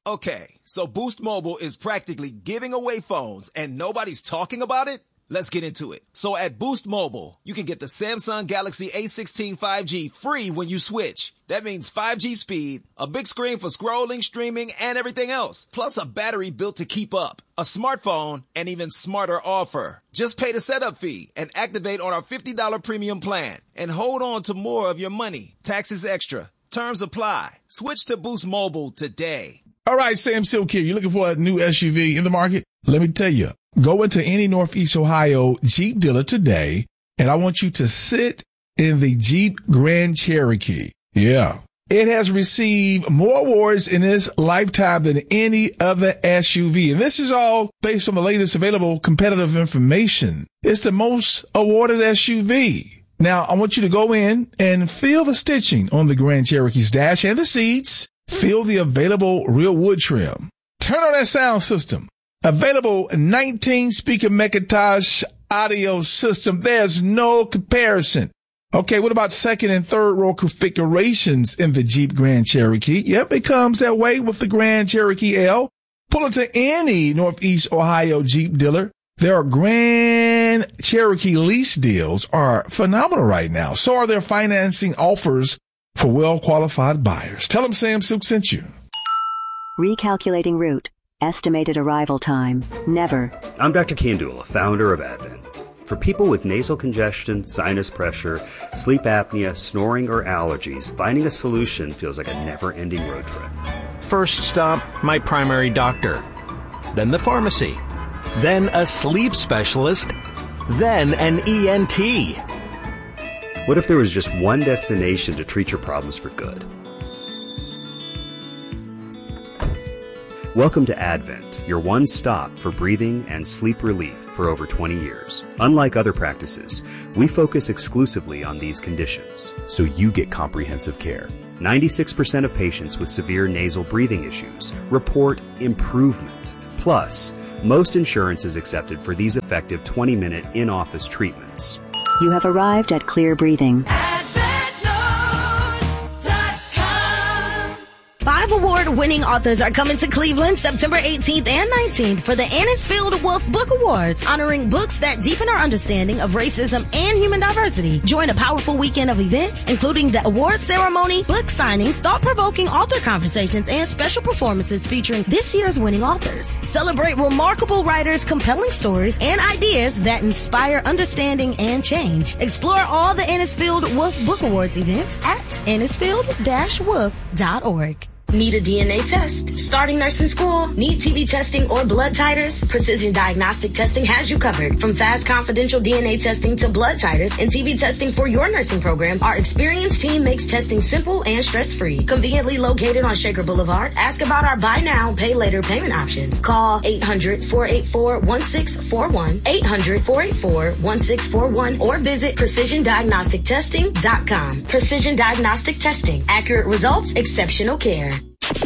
Okay, so Boost Mobile is practically giving away phones and nobody's talking about it? Let's get into it. So at Boost Mobile, you can get the Samsung Galaxy A16 5G free when you switch. That means 5G speed, a big screen for scrolling, streaming, and everything else. Plus a battery built to keep up, a smartphone, and even smarter offer. Just pay the setup fee and activate on our $50 premium plan. And hold on to more of your money. Taxes extra. Terms apply. Switch to Boost Mobile today. All right, Sam Silk here. You're looking for a new SUV in the market? Let me tell you, go into any Northeast Ohio Jeep dealer today, and I want you to sit in the Jeep Grand Cherokee. Yeah. It has received more awards in its lifetime than any other SUV. And this is all based on the latest available competitive information. It's the most awarded SUV. Now, I want you to go in and feel the stitching on the Grand Cherokee's dash and the seats. Feel the available real wood trim. Turn on that sound system. Available 19-speaker Mechantosh audio system. There's no comparison. Okay, what about second and third row configurations in the Jeep Grand Cherokee? Yep, it comes that way with the Grand Cherokee L. Pull into any Northeast Ohio Jeep dealer. Their Grand Cherokee lease deals are phenomenal right now. So are their financing offers for well-qualified buyers. Tell them Sam Silk sent you. Recalculating route. Estimated arrival time. Never. I'm Dr. Kandula, founder of Advent. For people with nasal congestion, sinus pressure, sleep apnea, snoring, or allergies, finding a solution feels like a never-ending road trip. First stop, my primary doctor. Then the pharmacy. Then a sleep specialist. Then an ENT. What if there was just one destination to treat your problems for good? Welcome to Advent, your one stop for breathing and sleep relief for over 20 years. Unlike other practices, we focus exclusively on these conditions, so you get comprehensive care. 96% of patients with severe nasal breathing issues report improvement. Plus, most insurance is accepted for these effective 20-minute in-office treatments. You have arrived at Clear Breathing. 5 award-winning authors are coming to Cleveland September 18th and 19th for the Anisfield Wolf Book Awards, honoring books that deepen our understanding of racism and human diversity. Join a powerful weekend of events, including the award ceremony, book signings, thought-provoking author conversations, and special performances featuring this year's winning authors. Celebrate remarkable writers, compelling stories, and ideas that inspire understanding and change. Explore all the Anisfield Wolf Book Awards events at anisfield-wolf.org. Need a DNA test? Starting nursing school? Need TB testing or blood titers? Precision Diagnostic Testing has you covered. From fast confidential DNA testing to blood titers and TB testing for your nursing program, our experienced team makes testing simple and stress-free. Conveniently located on Shaker Boulevard, ask about our buy now, pay later payment options. Call 800-484-1641, 800-484-1641, or visit precisiondiagnostictesting.com. Precision Diagnostic Testing. Accurate results, exceptional care.